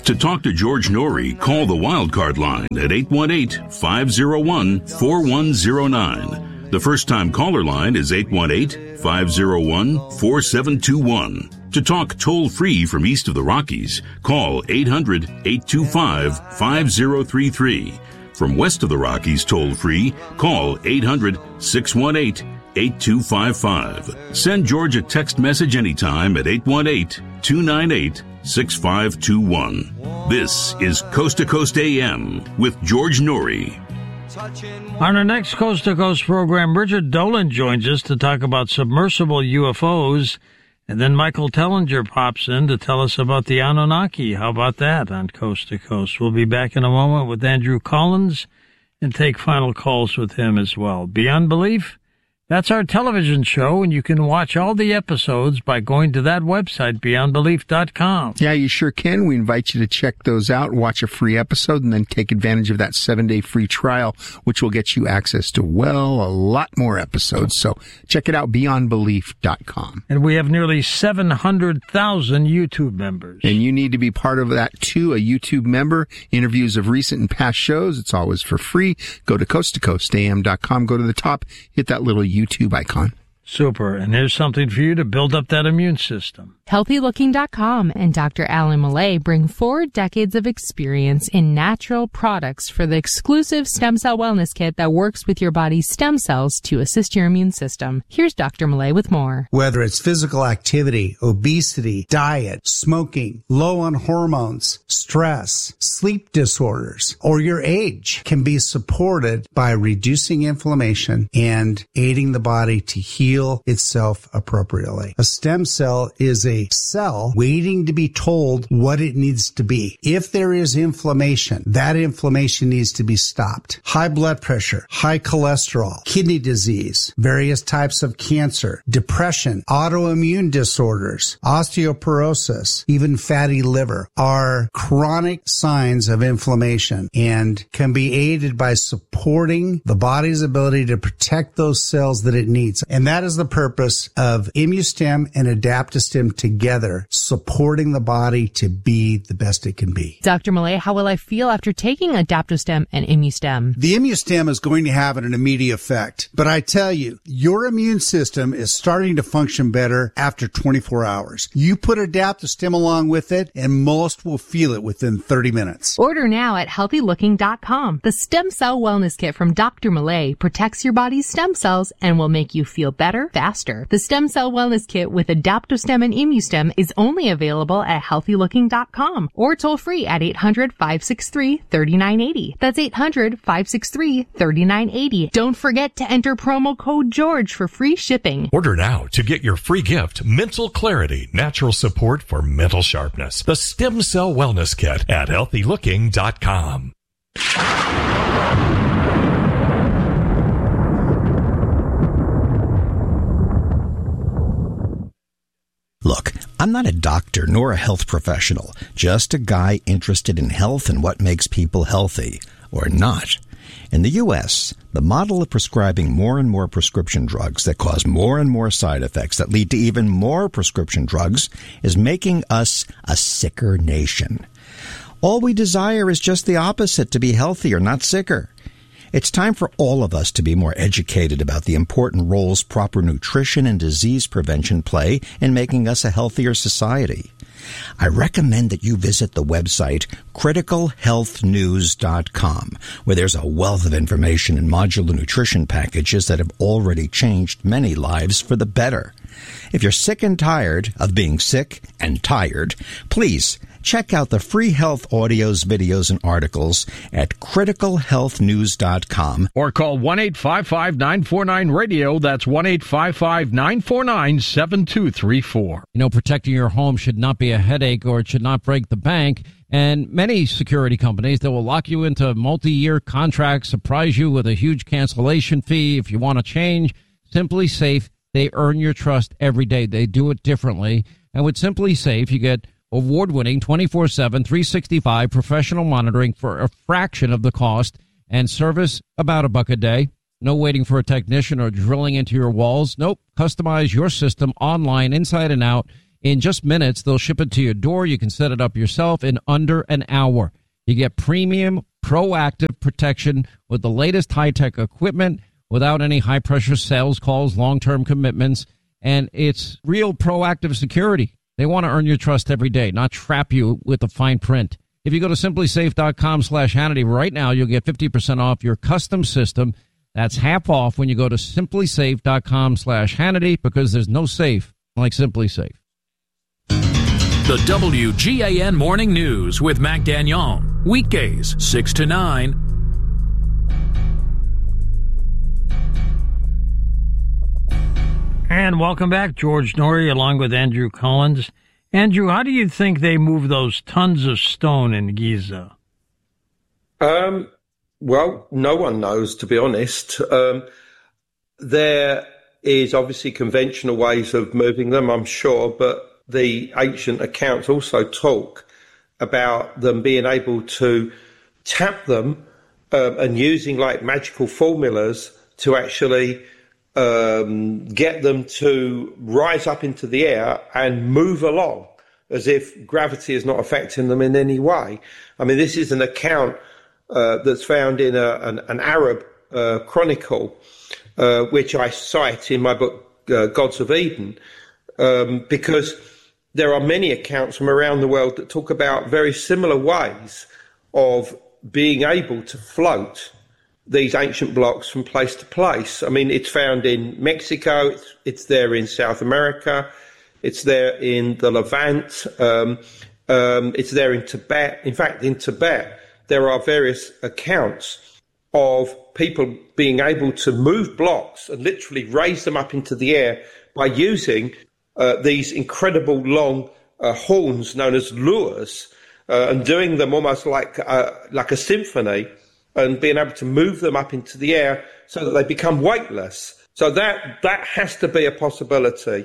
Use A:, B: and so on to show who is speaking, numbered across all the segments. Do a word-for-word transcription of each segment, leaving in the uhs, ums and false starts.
A: To talk to George Norrie, call the Wildcard line at eight one eight, five oh one, four one oh nine. The first-time caller line is eight one eight, five oh one, four seven two one. To talk toll-free from east of the Rockies, call eight hundred, eight two five, five oh three three. From west of the Rockies toll-free, call eight hundred, six one eight, eight two five five. Send George a text message anytime at eight one eight, two nine eight, six five two one. This is Coast to Coast A M with George Norrie.
B: On our next Coast to Coast program, Richard Dolan joins us to talk about submersible U F Os, and then Michael Tellinger pops in to tell us about the Anunnaki. How about that on Coast to Coast? We'll be back in a moment with Andrew Collins and take final calls with him as well. Beyond Belief? That's our television show, and you can watch all the episodes by going to that website, beyond belief dot com.
C: Yeah, you sure can. We invite you to check those out, watch a free episode, and then take advantage of that seven-day free trial, which will get you access to, well, a lot more episodes. So check it out, beyond belief dot com.
B: And we have nearly seven hundred thousand YouTube members.
C: And you need to be part of that, too, a YouTube member. Interviews of recent and past shows. It's always for free. Go to coast to coast A M dot com. Go to the top, hit that little YouTube icon.
B: Super. And here's something for you to build up that immune system.
D: healthy looking dot com and Doctor Alan Millay bring four decades of experience in natural products for the exclusive Stem Cell Wellness Kit that works with your body's stem cells to assist your immune system. Here's Doctor Millay with more.
E: Whether it's physical activity, obesity, diet, smoking, low on hormones, stress, sleep disorders, or your age can be supported by reducing inflammation and aiding the body to heal itself appropriately. A stem cell is a cell waiting to be told what it needs to be. If there is inflammation, that inflammation needs to be stopped. High blood pressure, high cholesterol, kidney disease, various types of cancer, depression, autoimmune disorders, osteoporosis, even fatty liver are chronic signs of inflammation and can be aided by supporting the body's ability to protect those cells that it needs. And that is the purpose of ImmuStem and Adaptostem together, supporting the body to be the best it can be.
D: Doctor Millay, how will I feel after taking Adaptostem and ImmuStem?
E: The ImmuStem is going to have an immediate effect, but I tell you, your immune system is starting to function better after twenty-four hours. You put Adaptostem along with it, and most will feel it within thirty minutes.
D: Order now at healthy looking dot com. The Stem Cell Wellness Kit from Doctor Millay protects your body's stem cells and will make you feel better faster. The Stem Cell Wellness Kit with Adaptostem and ImmuStem is only available at healthy looking dot com or toll free at eight hundred, five six three, three nine eight zero. That's eight hundred, five six three, three nine eight zero. Don't forget to enter promo code George for free shipping.
F: Order now to get your free gift, Mental Clarity, Natural Support for Mental Sharpness. The Stem Cell Wellness Kit at healthy looking dot com.
G: Look, I'm not a doctor nor a health professional, just a guy interested in health and what makes people healthy, or not. In the U S, the model of prescribing more and more prescription drugs that cause more and more side effects that lead to even more prescription drugs is making us a sicker nation. All we desire is just the opposite, to be healthier, not sicker. It's time for all of us to be more educated about the important roles proper nutrition and disease prevention play in making us a healthier society. I recommend that you visit the website critical health news dot com, where there's a wealth of information and modular nutrition packages that have already changed many lives for the better. If you're sick and tired of being sick and tired, please check out the free health audios, videos, and articles at critical health news dot com.
H: Or call one eight five five, nine four nine, radio. That's one eight five five, nine four nine, seven two three four.
I: You know, protecting your home should not be a headache, or it should not break the bank. And many security companies that will lock you into multi-year contracts, surprise you with a huge cancellation fee if you want to change. Simply Safe, they earn your trust every day. They do it differently. And with Simply Safe, you get award-winning twenty-four seven, three sixty-five professional monitoring for a fraction of the cost and service about a buck a day. No waiting for a technician or drilling into your walls. Nope. Customize your system online, inside and out, In just minutes, they'll ship it to your door. You can set it up yourself in under an hour. You get premium, proactive protection with the latest high-tech equipment without any high-pressure sales calls, long-term commitments, and it's real proactive security. They want to earn your trust every day, not trap you with the fine print. If you go to simplysafe.com slash Hannity right now, you'll get fifty percent off your custom system. That's half off when you go to simplysafe.com slash Hannity, because there's no safe like Simply Safe.
J: The W G A N Morning News with Mac Dagnon. Weekdays, six to nine.
B: And welcome back, George Noory, along with Andrew Collins. Andrew, how do you think they move those tons of stone in Giza?
K: Um, well, no one knows, to be honest. Um, there is obviously conventional ways of moving them, I'm sure, but the ancient accounts also talk about them being able to tap them um, and using like magical formulas to actually um, get them to rise up into the air and move along as if gravity is not affecting them in any way. I mean, this is an account uh, that's found in a, an, an Arab uh, chronicle, uh, which I cite in my book, uh, Gods of Eden, um, because there are many accounts from around the world that talk about very similar ways of being able to float these ancient blocks from place to place. I mean, it's found in Mexico, it's, it's there in South America, it's there in the Levant, um, um, it's there in Tibet. In fact, in Tibet, there are various accounts of people being able to move blocks and literally raise them up into the air by using uh, these incredible long uh, horns known as lures, uh, and doing them almost like uh, like a symphony, and being able to move them up into the air so that they become weightless. So that that has to be a possibility.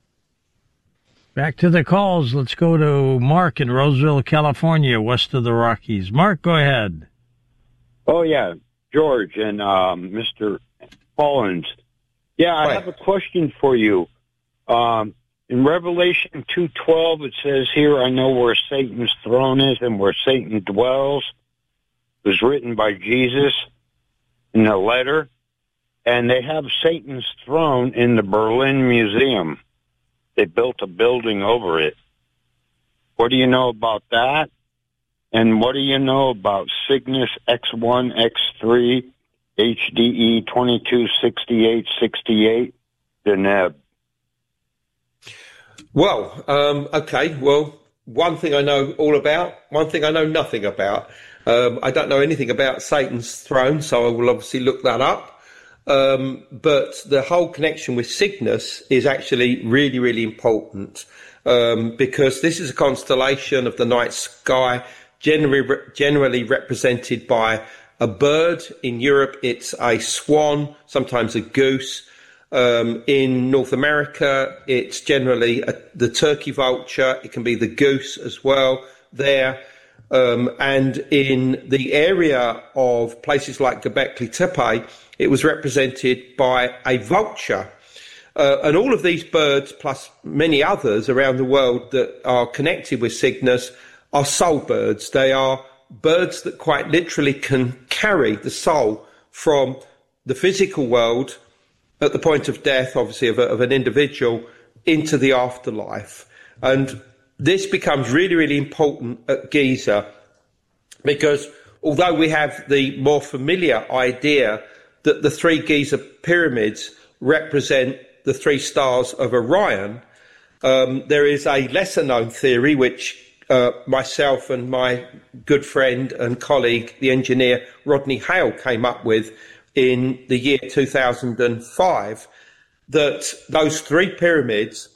B: Back to the calls. Let's go to Mark in Roseville, California, west of the Rockies. Mark, go ahead.
L: Oh, yeah. George and um, Mister Collins. Yeah, I
K: Hi.
L: have a question for you. Um, in Revelation two twelve, it says here, I know where Satan's throne is and where Satan dwells. It was written by Jesus in a letter. And they have Satan's throne in the Berlin Museum. They built a building over it. What do you know about that? And what do you know about Cygnus X one, X three, H D E twenty-two sixty-eight sixty-eight, Deneb?
K: Well, um, okay, well, one thing I know all about, one thing I know nothing about. Um, I don't know anything about Satan's throne, so I will obviously look that up. Um, but the whole connection with Cygnus is actually really, really important, um, because this is a constellation of the night sky, generally, generally represented by a bird. In Europe, it's a swan, sometimes a goose. Um, in North America, it's generally a, the turkey vulture. It can be the goose as well there. Um, and in the area of places like Göbekli Tepe, it was represented by a vulture. Uh, and all of these birds, plus many others around the world that are connected with Cygnus, are soul birds. They are birds that quite literally can carry the soul from the physical world at the point of death, obviously, of, a, of an individual into the afterlife. And this becomes really, really important at Giza, because although we have the more familiar idea that the three Giza pyramids represent the three stars of Orion, um, there is a lesser known theory which uh, myself and my good friend and colleague, the engineer Rodney Hale, came up with in the year two thousand five, that those three pyramids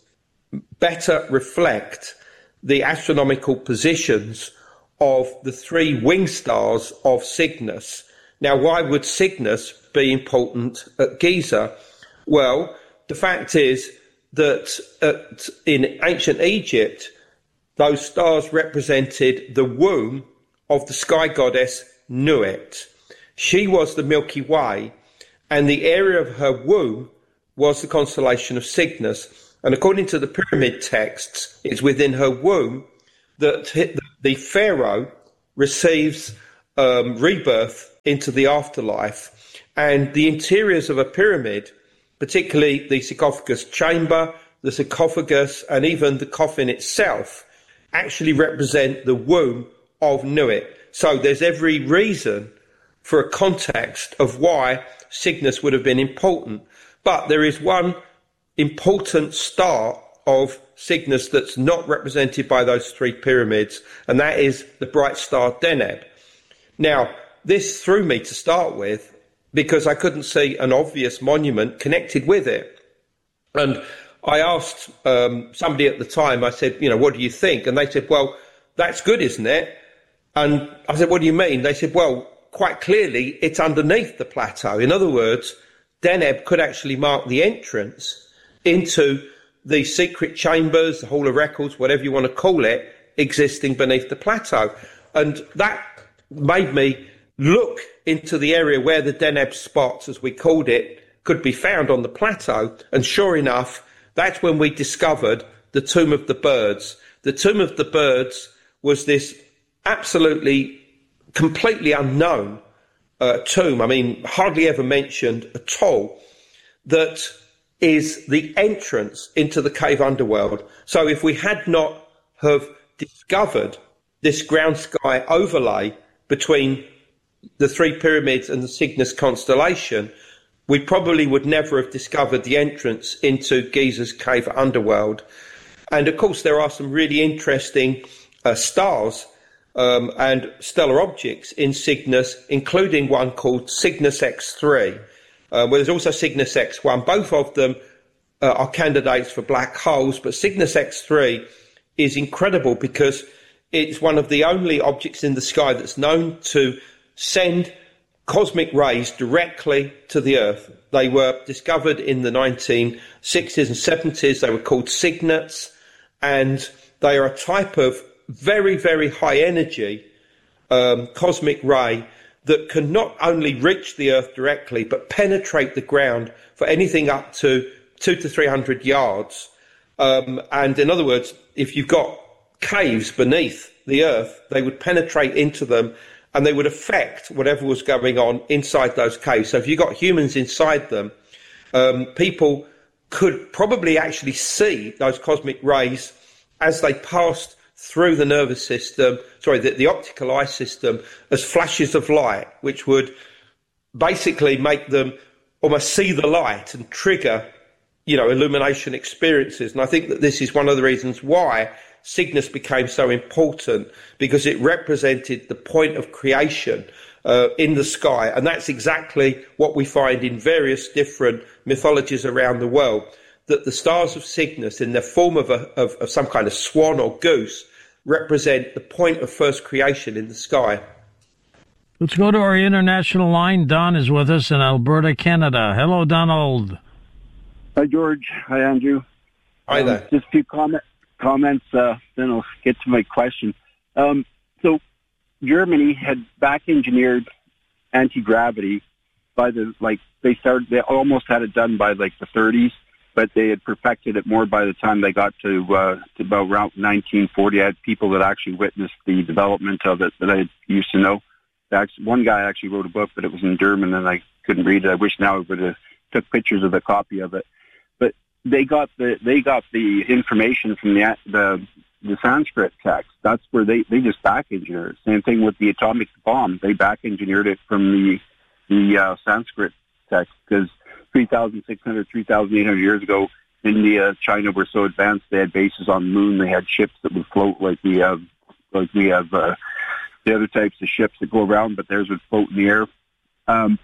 K: better reflect the astronomical positions of the three wing stars of Cygnus. Now, why would Cygnus be important at Giza? Well, the fact is that at, in ancient Egypt, those stars represented the womb of the sky goddess Nuit. She was the Milky Way, and the area of her womb was the constellation of Cygnus. And according to the pyramid texts, it's within her womb that the pharaoh receives um, rebirth into the afterlife. And the interiors of a pyramid, particularly the sarcophagus chamber, the sarcophagus, and even the coffin itself, actually represent the womb of Nuit. So there's every reason for a context of why Cygnus would have been important. But there is one important star of Cygnus that's not represented by those three pyramids, and that is the bright star Deneb. Now, this threw me to start with because I couldn't see an obvious monument connected with it. And I asked um, somebody at the time, I said, you know, what do you think? And they said, well, that's good, isn't it? And I said, what do you mean? They said, well, quite clearly, it's underneath the plateau. In other words, Deneb could actually mark the entrance into the secret chambers, the Hall of Records, whatever you want to call it, existing beneath the plateau. And that made me look into the area where the Deneb spots, as we called it, could be found on the plateau. And sure enough, that's when we discovered the Tomb of the Birds. The Tomb of the Birds was this absolutely, completely unknown uh, tomb, I mean, hardly ever mentioned at all, that is the entrance into the cave underworld. So if we had not have discovered this ground sky overlay between the three pyramids and the Cygnus constellation, we probably would never have discovered the entrance into Giza's cave underworld. And of course, there are some really interesting uh, stars um, and stellar objects in Cygnus, including one called Cygnus X three. Uh, well, there's also Cygnus X one. Both of them uh, are candidates for black holes, but Cygnus X three is incredible because it's one of the only objects in the sky that's known to send cosmic rays directly to the Earth. They were discovered in the nineteen sixties and seventies. They were called cygnets, and they are a type of very, very high energy um, cosmic ray that can not only reach the Earth directly, but penetrate the ground for anything up to two to three hundred yards. Um, and in other words, if you've got caves beneath the Earth, they would penetrate into them and they would affect whatever was going on inside those caves. So if you got humans inside them, um, people could probably actually see those cosmic rays as they passed through the nervous system, sorry, the, the optical eye system, as flashes of light, which would basically make them almost see the light and trigger, you know, illumination experiences. And I think that this is one of the reasons why Cygnus became so important, because it represented the point of creation uh, in the sky. And that's exactly what we find in various different mythologies around the world, that the stars of Cygnus, in their form of, a, of, of some kind of swan or goose, represent the point of first creation in the sky.
B: Let's go to our international line. Don is with us in Alberta, Canada. Hello, Donald.
M: Hi, George. Hi, Andrew.
K: Hi there.
M: Um, just a few comment, comments, uh, then I'll get to my question. Um, so Germany had back-engineered anti-gravity by the, like, they started, they almost had it done by, like, the thirties, but they had perfected it more by the time they got to, uh, to about around nineteen forty. I had people that actually witnessed the development of it that I used to know. Actually, one guy actually wrote a book, but it was in German, and I couldn't read it. I wish now I would have took pictures of the copy of it. But they got the they got the information from the the, the Sanskrit text. That's where they, they just back engineered it. Same thing with the atomic bomb. They back engineered it from the the uh, Sanskrit text, because three thousand six hundred, three thousand eight hundred years ago, India, China were so advanced. They had bases on the moon. They had ships that would float like we have, like we have uh, the other types of ships that go around, but theirs would float in the air. Um,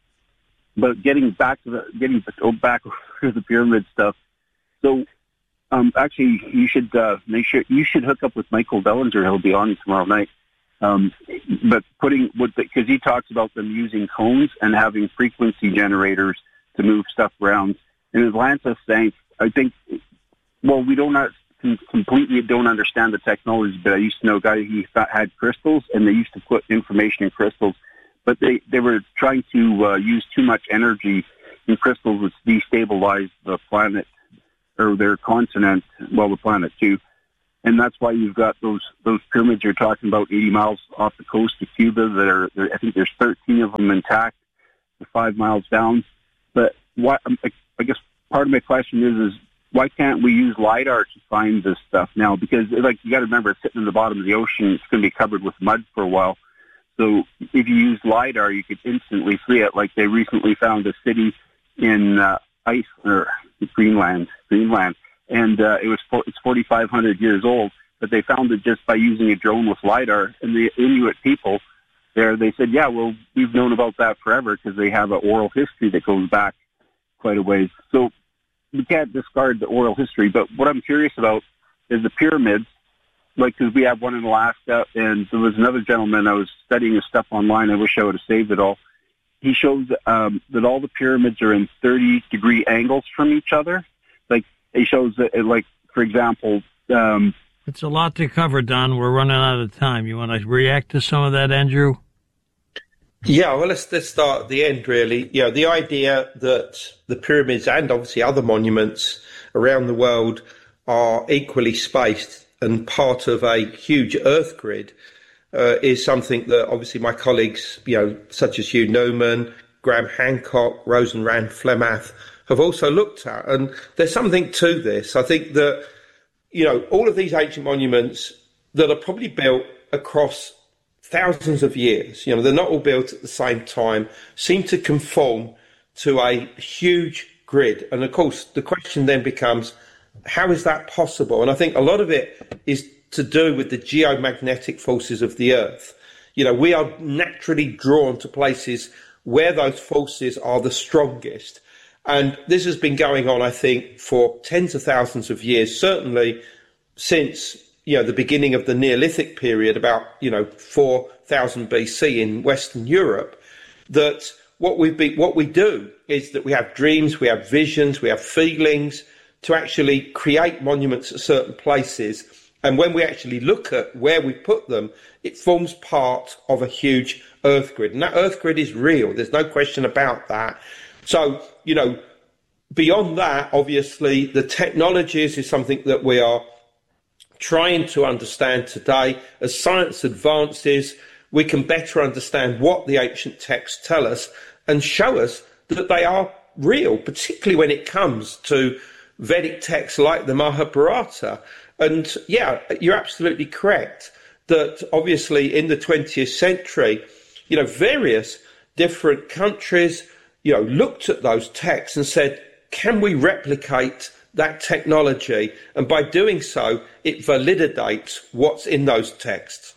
M: but getting back to the getting back to the pyramid stuff. So, um, actually, you should uh, make sure you should hook up with Michael Bellinger. He'll be on tomorrow night. Um, but putting what because he talks about them using cones and having frequency generators to move stuff around. In Atlantis, saying, I think, well, we don't not, completely don't understand the technology, but I used to know a guy, he thought, had crystals, and they used to put information in crystals, but they, they were trying to uh, use too much energy in crystals, which destabilized the planet or their continent, well, the planet too. And that's why you've got those those pyramids you're talking about, eighty miles off the coast of Cuba. That are, I think there's thirteen of them intact, five miles down. But what I guess part of my question is, is why can't we use LiDAR to find this stuff now? Because like you got to remember, it's sitting in the bottom of the ocean. It's going to be covered with mud for a while. So if you use LiDAR, you could instantly see it. Like they recently found a city in uh, Iceland or Greenland, Greenland. And uh, it was it's forty-five hundred years old, but they found it just by using a drone with LiDAR. And the Inuit people there, they said, yeah, well, we've known about that forever because they have an oral history that goes back quite a ways. So we can't discard the oral history. But what I'm curious about is the pyramids, like because we have one in Alaska, and there was another gentleman, I was studying his stuff online. I wish I would have saved it all. He shows um, that all the pyramids are in thirty-degree angles from each other. Like, he shows that, like, for example... Um,
B: it's a lot to cover, Don. We're running out of time. You want to react to some of that, Andrew?
K: Yeah, well, let's, let's start at the end, really. You know, the idea that the pyramids and obviously other monuments around the world are equally spaced and part of a huge Earth grid uh, is something that obviously my colleagues, you know, such as Hugh Newman, Graham Hancock, Rosenrand Flemath, have also looked at. And there's something to this. I think that, you know, all of these ancient monuments that are probably built across thousands of years, you know, they're not all built at the same time, seem to conform to a huge grid. And of course, the question then becomes, how is that possible? And I think a lot of it is to do with the geomagnetic forces of the Earth. You know, we are naturally drawn to places where those forces are the strongest. And this has been going on, I think, for tens of thousands of years, certainly since, you know, the beginning of the Neolithic period, about, you know, four thousand B C in Western Europe, that what we be, what we do is that we have dreams, we have visions, we have feelings to actually create monuments at certain places. And when we actually look at where we put them, it forms part of a huge Earth grid. And that Earth grid is real. There's no question about that. So, you know, beyond that, obviously, the technologies is something that we are trying to understand today. As science advances, we can better understand what the ancient texts tell us and show us that they are real, particularly when it comes to Vedic texts like the Mahabharata. And yeah, you're absolutely correct that obviously in the twentieth century, you know, various different countries, you know, looked at those texts and said, can we replicate that technology? And by doing so, it validates what's in those texts.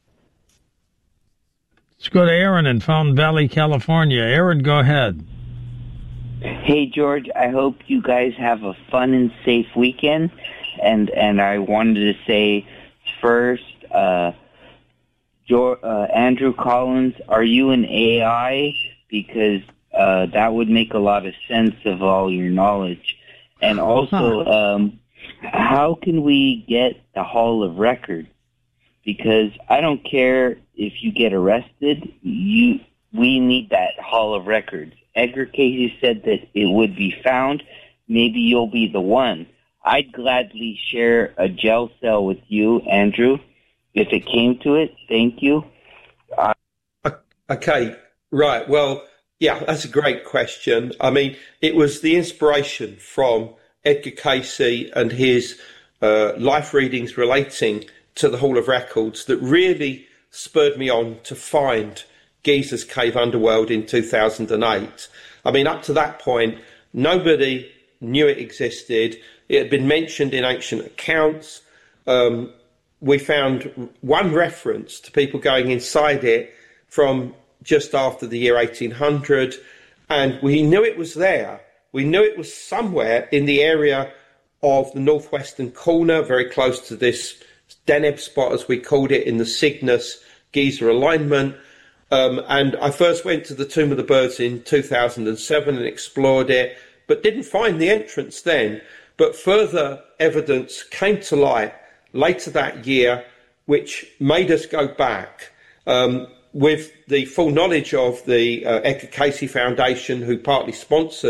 B: Let's go to Aaron in Fountain Valley, California. Aaron, go ahead.
N: Hey, George, I hope you guys have a fun and safe weekend. And and I wanted to say first, uh, George, uh, Andrew Collins, are you an A I? Because uh, that would make a lot of sense of all your knowledge. And also, um, how can we get the Hall of Records? Because I don't care if you get arrested, you we need that Hall of Records. Edgar Cayce said that it would be found. Maybe you'll be the one. I'd gladly share a jail cell with you, Andrew, if it came to it. Thank you. Uh-
K: okay, right. Well, yeah, that's a great question. I mean, it was the inspiration from Edgar Cayce and his uh, life readings relating to the Hall of Records that really spurred me on to find Giza's cave underworld in two thousand eight. I mean, up to that point, nobody knew it existed. It had been mentioned in ancient accounts. Um, we found one reference to people going inside it from just after the year eighteen hundred, and we knew it was there. We knew it was somewhere in the area of the northwestern corner, very close to this Deneb spot, as we called it, in the Cygnus Giza alignment. Um, and I first went to the Tomb of the Birds in two thousand seven and explored it, but didn't find the entrance then. But further evidence came to light later that year, which made us go back. Um, with the full knowledge of the uh, Edgar Cayce Foundation, who partly sponsored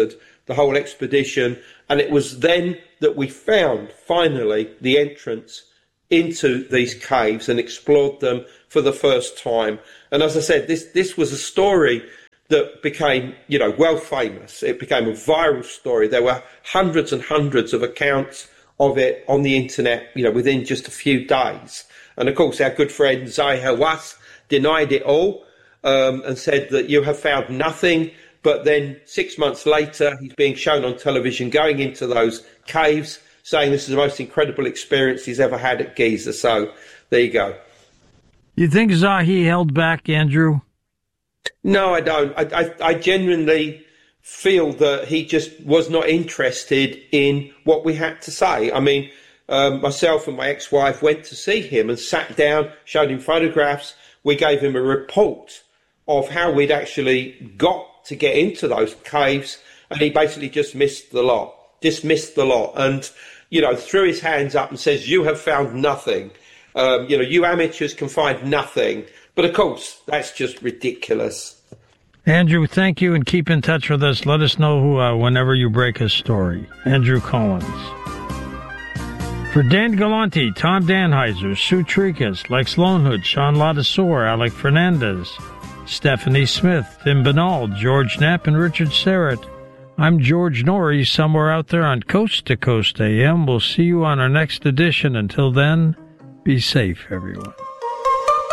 K: the whole expedition. And it was then that we found, finally, the entrance into these caves and explored them for the first time. And as I said, this, this was a story that became, you know, well famous. It became a viral story. There were hundreds and hundreds of accounts of it on the internet, you know, within just a few days. And of course, our good friend Zahi Hawass denied it all um, and said that you have found nothing. But then six months later, he's being shown on television going into those caves, saying this is the most incredible experience he's ever had at Giza. So there you go.
B: You think Zahi held back, Andrew?
K: No, I don't. I, I, I genuinely feel that he just was not interested in what we had to say. I mean, um, myself and my ex-wife went to see him and sat down, showed him photographs. We gave him a report of how we'd actually got to get into those caves, and he basically just missed the lot, dismissed the lot, and, you know, threw his hands up and says, you have found nothing. Um, you know, you amateurs can find nothing. But of course, that's just ridiculous.
B: Andrew, thank you, and keep in touch with us. Let us know who, uh, whenever you break a story. Andrew Collins. For Dan Galante, Tom Danheiser, Sue Tricas, Lex Lonehood, Sean Ladasor, Alec Fernandez, Stephanie Smith, Tim Benall, George Knapp, and Richard Serrett, I'm George Norrie, somewhere out there on Coast to Coast A M. We'll see you on our next edition. Until then, be safe, everyone.